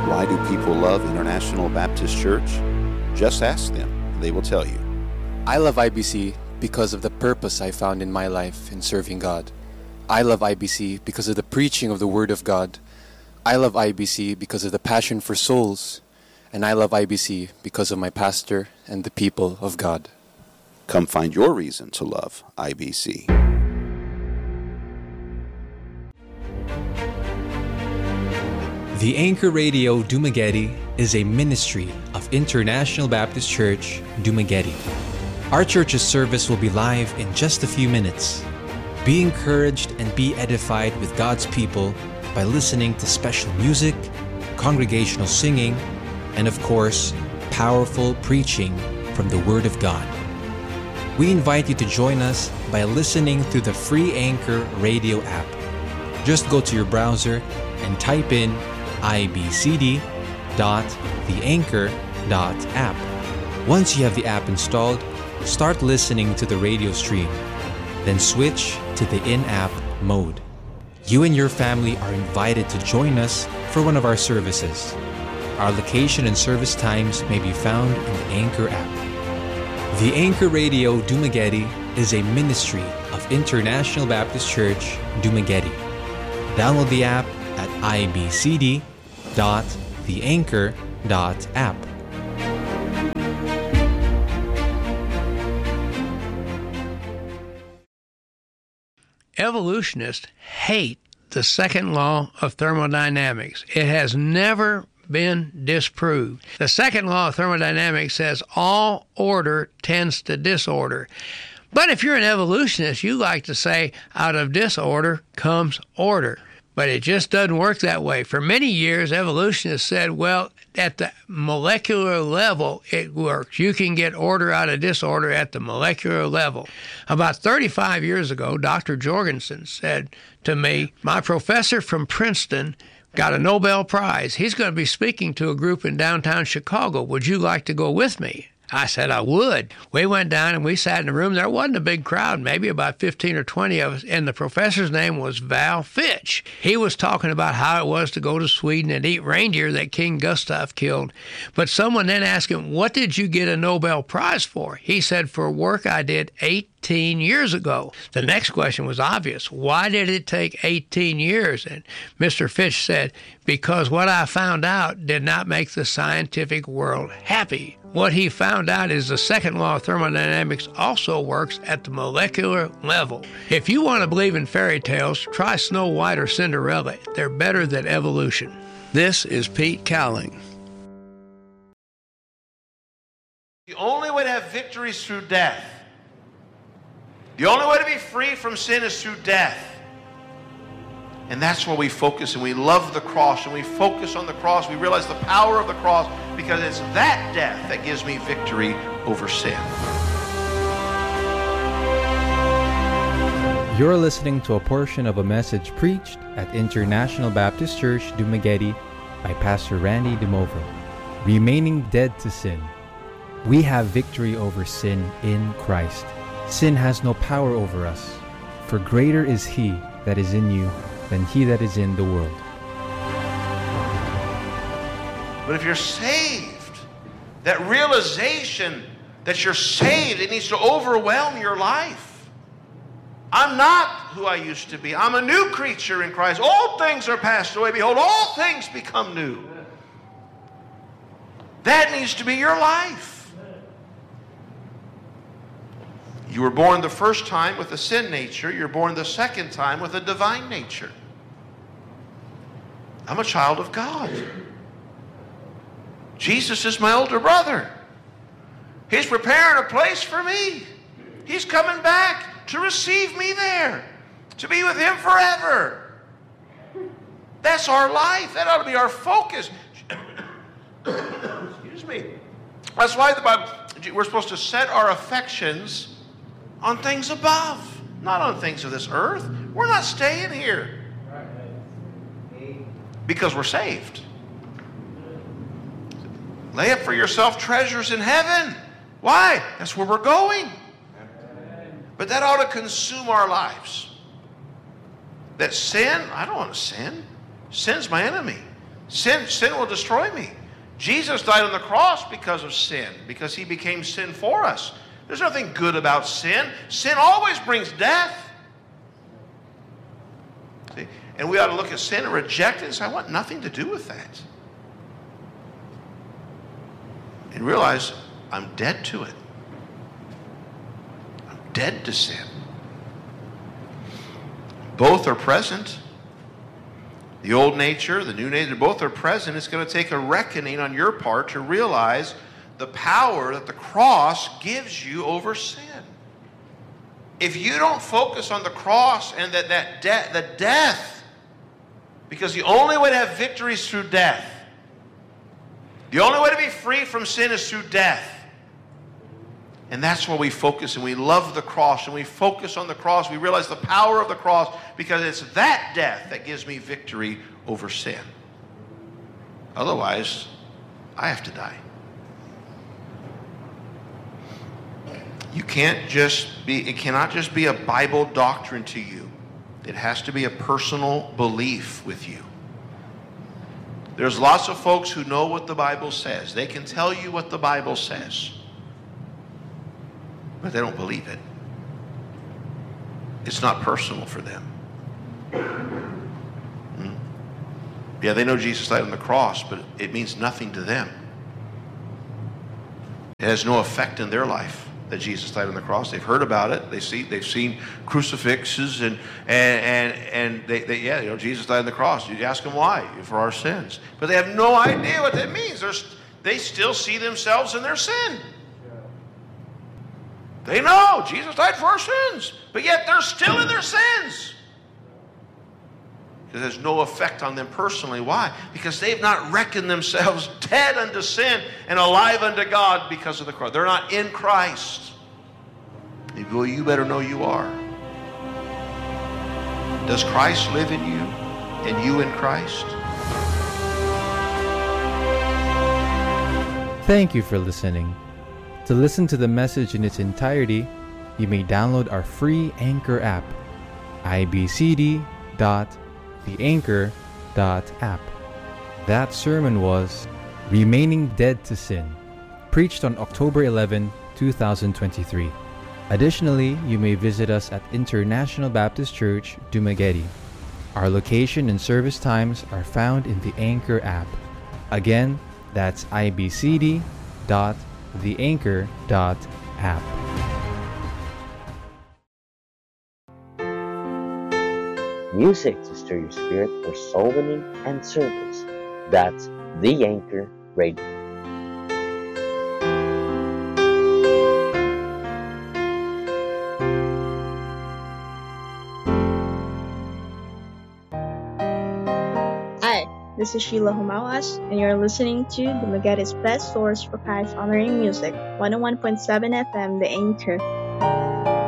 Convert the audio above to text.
Why do people love International Baptist Church? Just ask them. They will tell you. I love IBC because of the purpose I found in my life in serving God. I love IBC because of the preaching of the Word of God. I love IBC because of the passion for souls. And I love IBC because of my pastor and the people of God. Come find your reason to love IBC. The Anchor Radio Dumaguete is a ministry of International Baptist Church, Dumaguete. Our church's service will be live in just a few minutes. Be encouraged and be edified with God's people by listening to special music, congregational singing, and of course, powerful preaching from the Word of God. We invite you to join us by listening through the free Anchor Radio app. Just go to your browser and type in ibcd.theanchor.app. Once you have the app installed, start listening to the radio stream. Then switch to the in-app mode. You and your family are invited to join us for one of our services. Our location and service times may be found in the Anchor app. The Anchor Radio Dumaguete is a ministry of International Baptist Church, Dumaguete. Download the app at ibcd.theanchor.app. Evolutionists hate the second law of thermodynamics. It has never been disproved. The second law of thermodynamics says all order tends to disorder. But if you're an evolutionist, you like to say out of disorder comes order. But it just doesn't work that way. For many years, evolutionists said, well, at the molecular level, it works. You can get order out of disorder at the molecular level. About 35 years ago, Dr. Jorgensen said to me, my professor from Princeton got a Nobel Prize. He's going to be speaking to a group in downtown Chicago. Would you like to go with me? I said I would. We went down and we sat in a room. There wasn't a big crowd, maybe about 15 or 20 of us, and the professor's name was Val Fitch. He was talking about how it was to go to Sweden and eat reindeer that King Gustav killed. But someone then asked him, what did you get a Nobel Prize for? He said, for work I did 18 years ago. The next question was obvious. Why did it take 18 years? And Mr. Fitch said, because what I found out did not make the scientific world happy. What he found out is the second law of thermodynamics also works at the molecular level. If you want to believe in fairy tales, try Snow White or Cinderella. They're better than evolution. This is Pete Cowling. The only way to have victory is through death. The only way to be free from sin is through death. And that's where we focus, and we love the cross, and we focus on the cross. We realize the power of the cross because it's that death that gives me victory over sin. You're listening to a portion of a message preached at International Baptist Church, Dumaguete by Pastor Randy DeMovo. Remaining dead to sin. We have victory over sin in Christ. Sin has no power over us, for greater is He that is in you than he that is in the world. But if you're saved, that realization that you're saved, it needs to overwhelm your life. I'm not who I used to be. I'm a new creature in Christ. Old things are passed away. Behold, all things become new. That needs to be your life. You were born the first time with a sin nature. You're born the second time with a divine nature. I'm a child of God. Jesus is my older brother. He's preparing a place for me. He's coming back to receive me there, to be with Him forever. That's our life. That ought to be our focus. Excuse me. That's why the Bible, we're supposed to set our affections on things above, not on things of this earth. We're not staying here because we're saved. Lay up for yourself treasures in heaven. Why? That's where we're going. But that ought to consume our lives. That sin, I don't want to sin. Sin's my enemy. Sin will destroy me. Jesus died on the cross because of sin, because he became sin for us. There's nothing good about sin. Sin always brings death. See? And we ought to look at sin and reject it and say, I want nothing to do with that. And realize I'm dead to it. I'm dead to sin. Both are present. The old nature, the new nature, both are present. It's going to take a reckoning on your part to realize the power that the cross gives you over sin. If you don't focus on the cross and the death, because the only way to have victory is through death. The only way to be free from sin is through death. And that's where we focus, and we love the cross, and we focus on the cross. We realize the power of the cross, because it's that death that gives me victory over sin. Otherwise, I have to die. It cannot just be a Bible doctrine to you. It has to be a personal belief with you. There's lots of folks who know what the Bible says. They can tell you what the Bible says, but they don't believe it. It's not personal for them. Yeah, they know Jesus died on the cross, but it means nothing to them. It has no effect in their life that Jesus died on the cross. They've heard about it. They've seen crucifixes and Jesus died on the cross. You ask them why? For our sins. But they have no idea what that means. They still see themselves in their sin. They know Jesus died for our sins, but yet they're still in their sins. It has no effect on them personally. Why? Because they've not reckoned themselves dead unto sin and alive unto God because of the cross. They're not in Christ. Well, you better know you are. Does Christ live in you and you in Christ? Thank you for listening. To listen to the message in its entirety, you may download our free Anchor app, ibcd.theanchor.app. That sermon was Remaining Dead to Sin, preached on October 11, 2023. Additionally, you may visit us at International Baptist Church, Dumaguete. Our location and service times are found in the Anchor app. Again, that's ibcd.theanchor.app. Music to stir your spirit for soul winning and service. That's The Anchor Radio. Hi, this is Sheila Humawas, and you're listening to Dumaguete's best source for Christ honoring music, 101.7 FM, The Anchor.